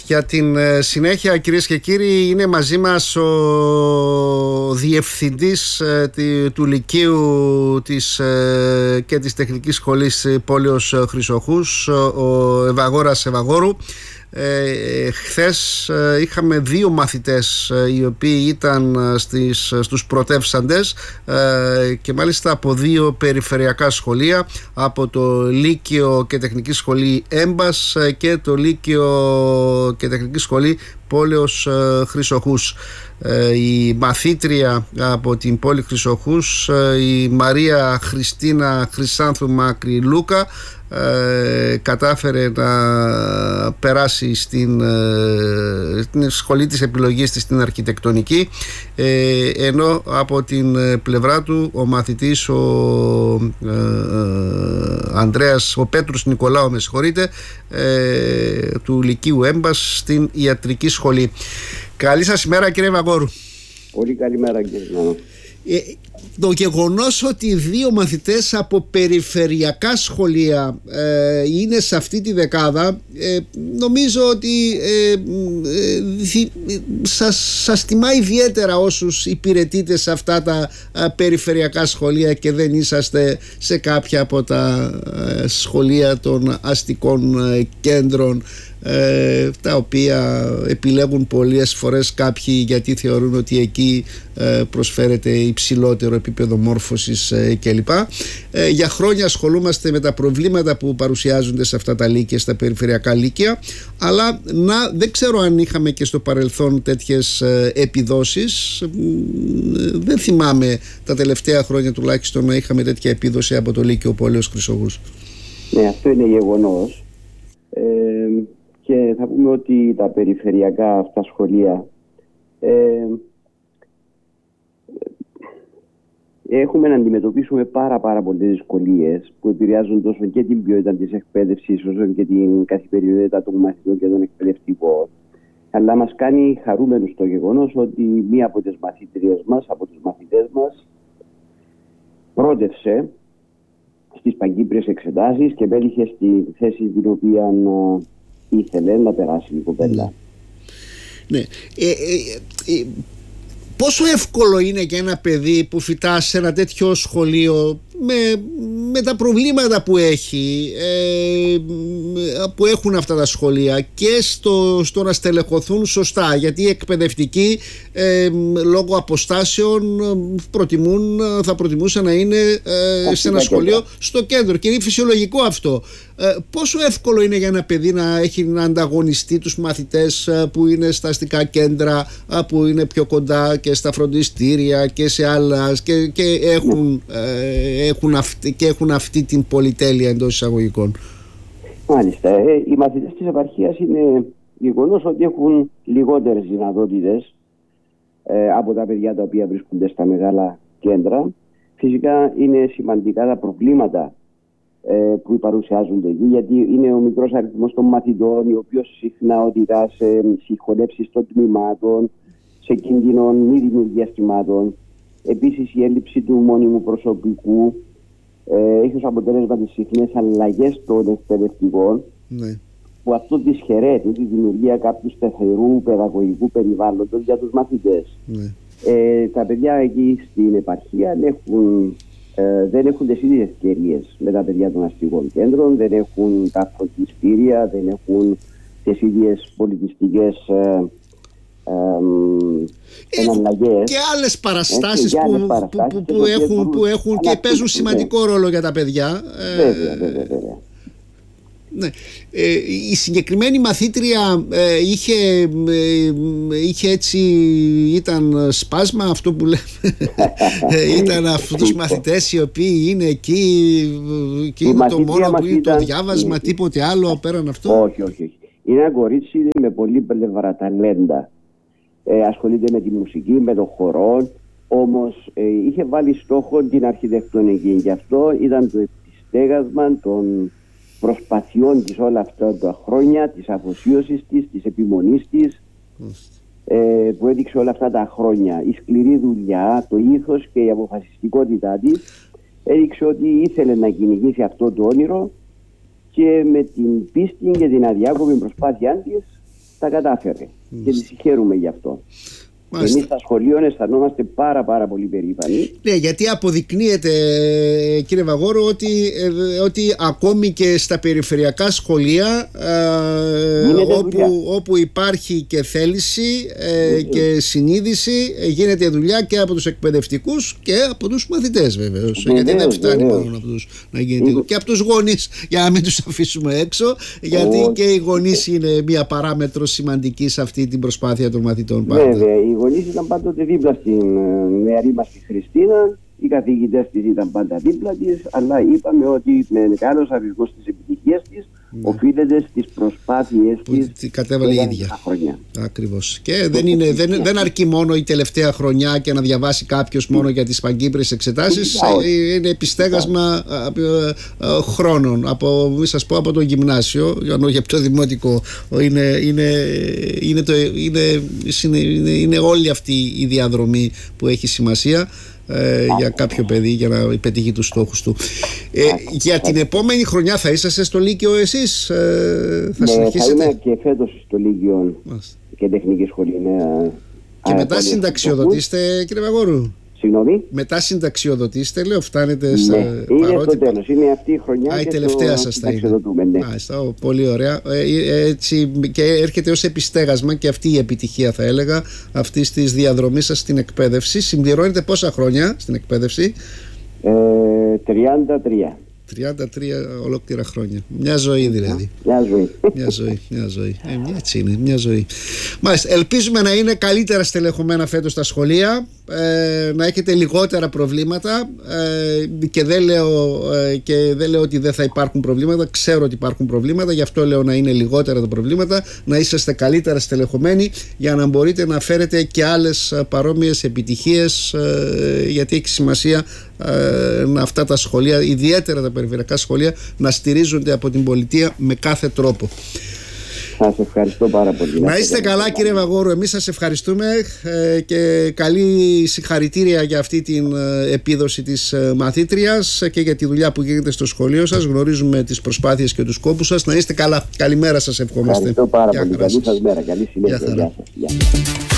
Για την συνέχεια, κυρίες και κύριοι, είναι μαζί μας ο διευθυντής του Λυκείου και της Τεχνικής Σχολής Πόλεως Χρυσοχούς, ο Ευαγόρας Ευαγόρου. Χθες είχαμε δύο μαθητές οι οποίοι ήταν στους πρωτεύσαντες και μάλιστα από δύο περιφερειακά σχολεία, από το Λύκειο και Τεχνική Σχολή Έμπας και το Λύκειο και Τεχνική Σχολή Πόλεως Χρυσοχούς. Η μαθήτρια από την πόλη Χρυσοχούς, η Μαρία Χριστίνα Χρυσάνθου Μακρυλούκα, κατάφερε να περάσει στην σχολή της επιλογής της στην αρχιτεκτονική, ενώ από την πλευρά του ο μαθητής ο Πέτρους Νικολάου, του Λυκείου Έμπας στην ιατρική σχολή. Καλή σας ημέρα, κύριε Ευαγόρου. Πολύ καλημέρα, κύριε Νάνο. Το γεγονός ότι δύο μαθητές από περιφερειακά σχολεία είναι σε αυτή τη δεκάδα, νομίζω ότι σας τιμά ιδιαίτερα όσους υπηρετείτε σε αυτά τα περιφερειακά σχολεία και δεν είσαστε σε κάποια από τα σχολεία των αστικών κέντρων, τα οποία επιλέγουν πολλές φορές κάποιοι γιατί θεωρούν ότι εκεί προσφέρεται υψηλότερο επίπεδο μόρφωσης κλπ. Για χρόνια ασχολούμαστε με τα προβλήματα που παρουσιάζονται σε αυτά τα λύκεια, στα περιφερειακά λύκεια, αλλά δεν ξέρω αν είχαμε και στο παρελθόν τέτοιες επιδόσεις. Δεν θυμάμαι τα τελευταία χρόνια τουλάχιστον να είχαμε τέτοια επίδοση από το Λύκειο Πόλεως Χρυσοχούς. Ναι, αυτό είναι γεγονός. Και θα πούμε ότι τα περιφερειακά αυτά σχολεία έχουμε να αντιμετωπίσουμε πάρα πολλές δυσκολίες που επηρεάζουν τόσο και την ποιότητα της εκπαίδευσης όσο και την καθημερινότητα των μαθητών και των εκπαιδευτικών. Αλλά μας κάνει χαρούμενους το γεγονός ότι μία από τις μαθήτριες μας, από τους μαθητές μας, πρότευσε στις παγκύπριες εξετάσεις και πέτυχε στη θέση την οποία ήθελε να περάσει η κοπέλα. Ναι. Πόσο εύκολο είναι για ένα παιδί που φοιτά σε ένα τέτοιο σχολείο με τα προβλήματα που έχουν αυτά τα σχολεία και στο να στελεχωθούν σωστά, γιατί οι εκπαιδευτικοί λόγω αποστάσεων θα προτιμούσαν να είναι σε ένα σχολείο στο κέντρο και είναι φυσιολογικό αυτό. Πόσο εύκολο είναι για ένα παιδί να ανταγωνιστεί τους μαθητές που είναι στα αστικά κέντρα, που είναι πιο κοντά και στα φροντιστήρια και σε άλλα και έχουν αυτή την πολυτέλεια εντός εισαγωγικών? Μάλιστα. Οι μαθητές της επαρχίας είναι γεγονός ότι έχουν λιγότερες δυνατότητες από τα παιδιά τα οποία βρίσκονται στα μεγάλα κέντρα. Φυσικά είναι σημαντικά τα προβλήματα που παρουσιάζονται εκεί, γιατί είναι ο μικρός αριθμός των μαθητών, οι οποίοι συχνά οδηγά σε συγχωνεύσεις των τμήματων, σε κίνδυνο μη δημιουργίας τμήματων. Επίσης, η έλλειψη του μόνιμου προσωπικού έχει ως αποτέλεσμα τις συχνές αλλαγές των εκπαιδευτικών, που αυτό δυσχεραίνει τη δημιουργία κάποιου σταθερού παιδαγωγικού περιβάλλοντος για τους μαθητές. Τα παιδιά εκεί στην επαρχία δεν έχουν τις ίδιες ευκαιρίες με τα παιδιά των αστικών κέντρων, δεν έχουν τα φροντιστήρια, δεν έχουν τις ίδιες πολιτιστικές εναλλαγές και άλλες παραστάσεις που έχουν και παίζουν σημαντικό ρόλο για τα παιδιά. Βέβαια. Ναι. Η συγκεκριμένη μαθήτρια είχε έτσι, ήταν σπάσμα αυτό που λέμε? Ήταν αυτούς μαθητές οι οποίοι είναι εκεί και είναι το μόνο που είναι το διάβασμα, τίποτε άλλο πέραν αυτό? Όχι. Είναι ένα κορίτσι με πολύ πλευρά ταλέντα. Ασχολείται με τη μουσική, με το χορό, όμως είχε βάλει στόχο την αρχιτεκτονική. Γι' αυτό ήταν το επιστέγασμα των προσπαθειών της όλα αυτά τα χρόνια, της αφοσίωσης της επιμονής της, που έδειξε όλα αυτά τα χρόνια. Η σκληρή δουλειά, το ήθος και η αποφασιστικότητά της έδειξε ότι ήθελε να κυνηγήσει αυτό το όνειρο και με την πίστη και την αδιάκοπη προσπάθειά της τα κατάφερε και τη συγχαίρουμε γι' αυτό. Μάλιστα. Εμείς στα σχολεία αισθανόμαστε πάρα πολύ περήφανοι. Ναι, γιατί αποδεικνύεται, κύριε Βαγόρου, ότι ακόμη και στα περιφερειακά σχολεία όπου υπάρχει και θέληση και συνείδηση, γίνεται δουλειά και από τους εκπαιδευτικούς και από τους μαθητές βεβαίως. Γιατί δεν φτάνει μόνο από τους να γίνεται και από τους γονείς, για να μην τους αφήσουμε έξω, γιατί και οι γονείς είναι μια παράμετρο σημαντική σε αυτή την προσπάθεια των μαθητών πάντα. Οι γονείς ήταν πάντοτε δίπλα στην νεαρή μας τη Χριστίνα, οι καθηγητές της ήταν πάντα δίπλα της, αλλά είπαμε ότι με μεγάλος αριθμός της επιτυχίας της οφείλεται στις προσπάθειες της κατέβαλε η ίδια. Χρόνια. Ακριβώς. Και δεν αρκεί μόνο η τελευταία χρονιά και να διαβάσει κάποιος μόνο για τις παγκύπριες εξετάσεις. Είναι επιστέγασμα χρόνων. Μην σας πω από το γυμνάσιο, όχι από το δημοτικό. Είναι όλη αυτή η διαδρομή που έχει σημασία για κάποιο παιδί για να πετύχει τους στόχους του. Για την επόμενη χρονιά θα είσαστε στο Λύκειο εσείς? Θα συνεχίσετε? Θα είμαι και φέτος στο Λύκειο και τεχνική σχολή. Και μετά συνταξιοδοτήστε, κύριε Βαγόρου? Συγγνώμη. Μετά συνταξιοδοτήστε, λέω, φτάνετε στα είναι στο τέλος, είναι αυτή η χρονιά η τελευταία σας θα είναι. Μάλιστα, πολύ ωραία. Έτσι, και έρχεται ως επιστέγασμα και αυτή η επιτυχία, θα έλεγα, αυτής της διαδρομής σας στην εκπαίδευση. Συμπληρώνετε πόσα χρόνια στην εκπαίδευση? 33. 33 ολόκληρα χρόνια. Μια ζωή δηλαδή. Μια ζωή. Έτσι είναι, μια ζωή. Μάλιστα, ελπίζουμε να είναι καλύτερα στελεχωμένα φέτος τα σχολεία, να έχετε λιγότερα προβλήματα, και δεν λέω ότι δεν θα υπάρχουν προβλήματα. Ξέρω ότι υπάρχουν προβλήματα, γι' αυτό λέω να είναι λιγότερα τα προβλήματα, να είσαστε καλύτερα στελεχωμένοι για να μπορείτε να φέρετε και άλλες παρόμοιες επιτυχίες, γιατί έχει σημασία αυτά τα σχολεία, ιδιαίτερα τα περιφερειακά σχολεία, να στηρίζονται από την πολιτεία με κάθε τρόπο. Σας ευχαριστώ πάρα πολύ. Να είστε καλά, κύριε Βαγόρου. Εμείς σας ευχαριστούμε και καλή συγχαρητήρια για αυτή την επίδοση της μαθήτριας και για τη δουλειά που γίνεται στο σχολείο σας. Γνωρίζουμε τις προσπάθειες και τους κόπους σας. Να είστε καλά. Καλημέρα σας ευχόμαστε. Ευχαριστώ πάρα πολύ. Καλή σας μέρα. Καλή συνέχεια. Γεια σας.